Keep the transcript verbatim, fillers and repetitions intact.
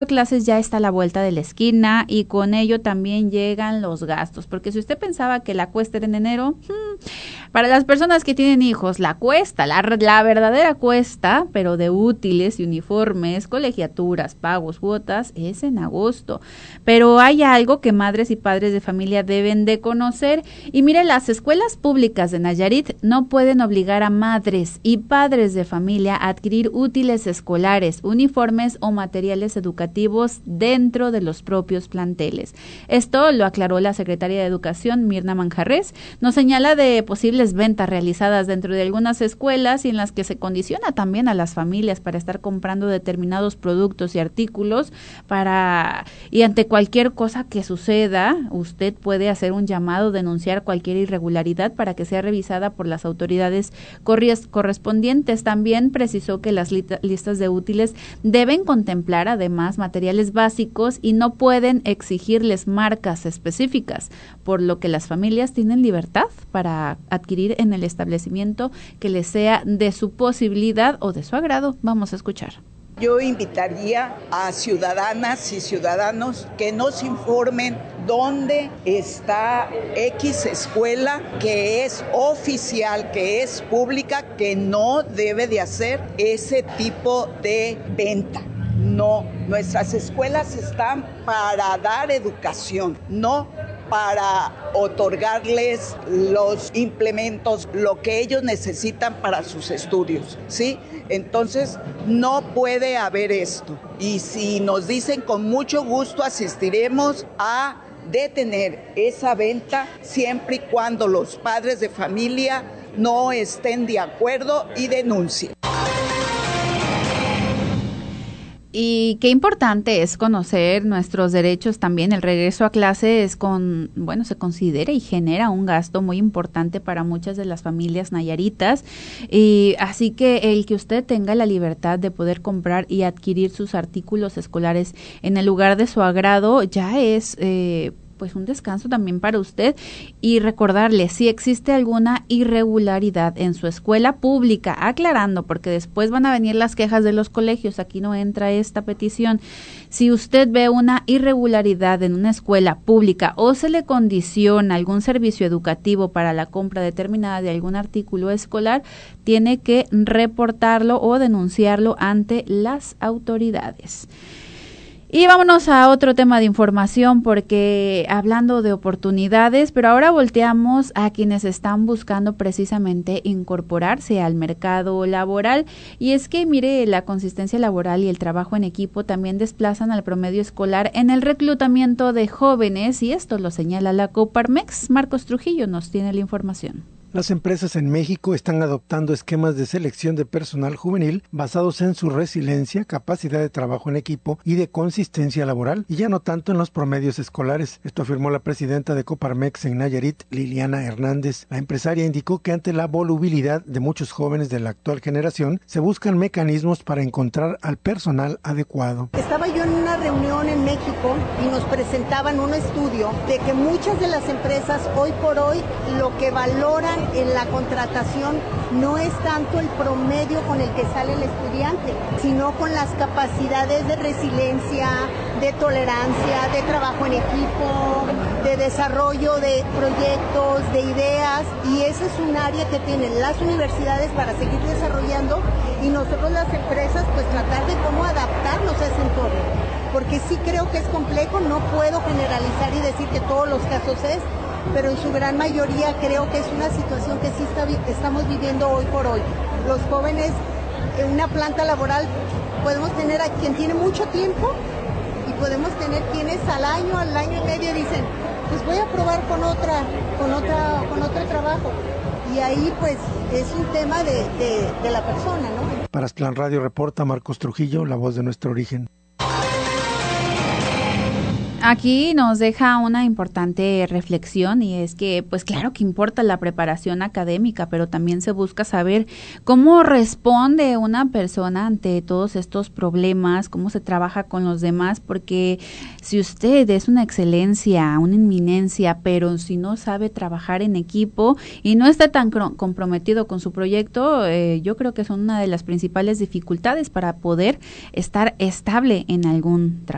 Clases ya está a la vuelta de la esquina y con ello también llegan los gastos, porque si usted pensaba que la cuesta era en enero, hmm, para las personas que tienen hijos, la cuesta, la, la verdadera cuesta, pero de útiles y uniformes, colegiaturas, pagos, cuotas, es en agosto. Pero hay algo que madres y padres de familia deben de conocer y mire, las escuelas públicas de Nayarit no pueden obligar a madres y padres de familia a adquirir útiles escolares, uniformes o materiales educativos dentro de los propios planteles. Esto lo aclaró la secretaria de Educación, Mirna Manjarres. Nos señala de posibles ventas realizadas dentro de algunas escuelas y en las que se condiciona también a las familias para estar comprando determinados productos y artículos para y ante cualquier cosa que suceda, usted puede hacer un llamado, denunciar cualquier irregularidad para que sea revisada por las autoridades correspondientes. También precisó que las listas de útiles deben contemplar además materiales básicos y no pueden exigirles marcas específicas, por lo que las familias tienen libertad para adquirir en el establecimiento que les sea de su posibilidad o de su agrado. Vamos a escuchar. Yo invitaría a ciudadanas y ciudadanos que nos informen dónde está X escuela que es oficial, que es pública, que no debe de hacer ese tipo de venta. No, nuestras escuelas están para dar educación, no para otorgarles los implementos, lo que ellos necesitan para sus estudios, ¿sí? Entonces, no puede haber esto. Y si nos dicen, con mucho gusto asistiremos a detener esa venta, siempre y cuando los padres de familia no estén de acuerdo y denuncien. Y qué importante es conocer nuestros derechos también. El regreso a clase es con, bueno, se considera y genera un gasto muy importante para muchas de las familias nayaritas. Y así que el que usted tenga la libertad de poder comprar y adquirir sus artículos escolares en el lugar de su agrado ya es eh, pues un descanso también para usted. Y recordarle, si existe alguna irregularidad en su escuela pública, aclarando, porque después van a venir las quejas de los colegios, aquí no entra esta petición. Si usted ve una irregularidad en una escuela pública o se le condiciona algún servicio educativo para la compra determinada de algún artículo escolar, tiene que reportarlo o denunciarlo ante las autoridades. Y vámonos a otro tema de información, porque hablando de oportunidades, pero ahora volteamos a quienes están buscando precisamente incorporarse al mercado laboral. Y es que, mire, la consistencia laboral y el trabajo en equipo también desplazan al promedio escolar en el reclutamiento de jóvenes, y esto lo señala la Coparmex. Marcos Trujillo nos tiene la información. Las empresas en México están adoptando esquemas de selección de personal juvenil basados en su resiliencia, capacidad de trabajo en equipo y de consistencia laboral, y ya no tanto en los promedios escolares. Esto afirmó la presidenta de Coparmex en Nayarit, Liliana Hernández. La empresaria indicó que ante la volubilidad de muchos jóvenes de la actual generación, se buscan mecanismos para encontrar al personal adecuado. Estaba yo en una reunión en México y nos presentaban un estudio de que muchas de las empresas hoy por hoy lo que valoran en la contratación no es tanto el promedio con el que sale el estudiante, sino con las capacidades de resiliencia, de tolerancia, de trabajo en equipo, de desarrollo de proyectos, de ideas, y ese es un área que tienen las universidades para seguir desarrollando, y nosotros las empresas pues tratar de cómo adaptarnos a ese entorno, porque sí creo que es complejo, no puedo generalizar y decir que todos los casos es, pero en su gran mayoría creo que es una situación que sí está, estamos viviendo hoy por hoy. Los jóvenes en una planta laboral podemos tener a quien tiene mucho tiempo y podemos tener quienes al año, al año y medio dicen, pues voy a probar con otra, con otra, con otro trabajo. Y ahí pues es un tema de, de, de la persona, ¿no? Para Aztlán Radio reporta Marcos Trujillo, la voz de nuestro origen. Aquí nos deja una importante reflexión, y es que, pues claro que importa la preparación académica, pero también se busca saber cómo responde una persona ante todos estos problemas, cómo se trabaja con los demás, porque si usted es una excelencia, una inminencia, pero si no sabe trabajar en equipo y no está tan comprometido con su proyecto, eh, yo creo que son una de las principales dificultades para poder estar estable en algún trabajo.